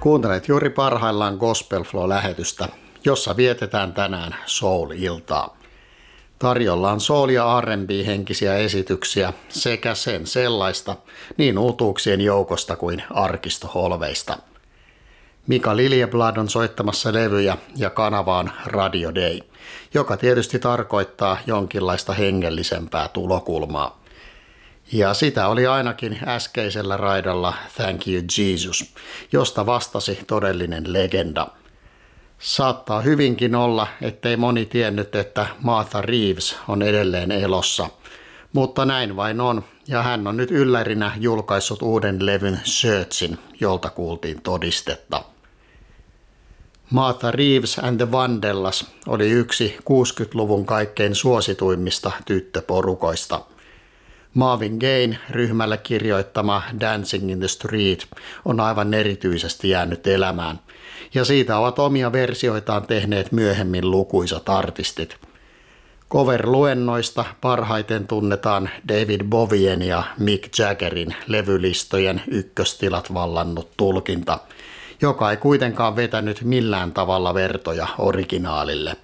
Kuuntelet juuri parhaillaan Gospel Flow-lähetystä, jossa vietetään tänään soul-iltaa. Tarjolla on soul- ja R&B-henkisiä esityksiä sekä sen sellaista niin uutuuksien joukosta kuin arkistoholveista. Mika Liljeblad on soittamassa levyjä ja kanava on Radio Day, joka tietysti tarkoittaa jonkinlaista hengellisempää tulokulmaa. Ja sitä oli ainakin äskeisellä raidalla Thank You Jesus, josta vastasi todellinen legenda. Saattaa hyvinkin olla, ettei moni tiennyt, että Martha Reeves on edelleen elossa, mutta näin vain on, ja hän on nyt yllärinä julkaissut uuden levyn Searchin, jolta kuultiin todistetta. Martha Reeves and the Vandellas oli yksi 60-luvun kaikkein suosituimmista tyttöporukoista. Marvin Gaye ryhmälle kirjoittama Dancing in the Street on aivan erityisesti jäänyt elämään, ja siitä ovat omia versioitaan tehneet myöhemmin lukuisat artistit. Cover-luennoista parhaiten tunnetaan David Bowien ja Mick Jaggerin levylistojen ykköstilat vallannut tulkinta, joka ei kuitenkaan vetänyt millään tavalla vertoja originaalille.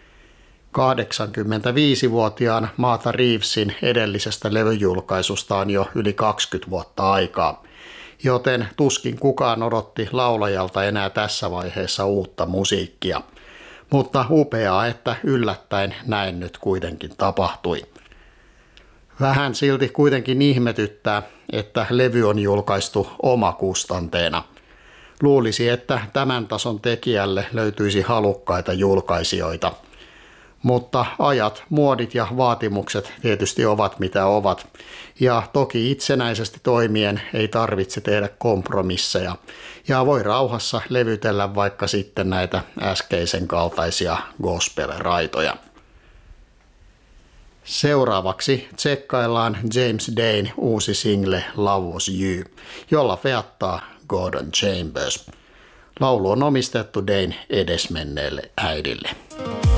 85-vuotiaan Martha Reevesin edellisestä levyjulkaisusta on jo yli 20 vuotta aikaa, joten tuskin kukaan odotti laulajalta enää tässä vaiheessa uutta musiikkia. Mutta upeaa, että yllättäen näin nyt kuitenkin tapahtui. Vähän silti kuitenkin ihmetyttää, että levy on julkaistu omakustanteena. Luulisi, että tämän tason tekijälle löytyisi halukkaita julkaisijoita. Mutta ajat, muodit ja vaatimukset tietysti ovat mitä ovat, ja toki itsenäisesti toimien ei tarvitse tehdä kompromisseja, ja voi rauhassa levytellä vaikka sitten näitä äskeisen kaltaisia gospel-raitoja. Seuraavaksi tsekkaillaan James Dayn uusi single Love Was You, jolla feattaa Gordon Chambers. Laulu on omistettu Dayn edesmenneelle äidille.